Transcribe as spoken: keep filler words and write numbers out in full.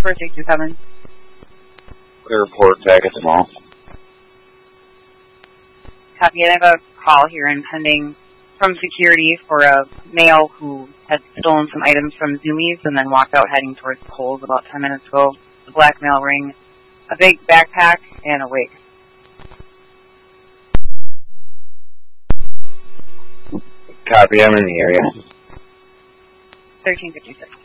four six two seven. Clear report back at the mall. Copy. I have a call here impending from security for a male who had stolen some items from Zoomies and then walked out heading towards Kohl's about ten minutes ago. A black male wearing a big backpack and a wig. Copy, I'm in the area. thirteen fifty-six.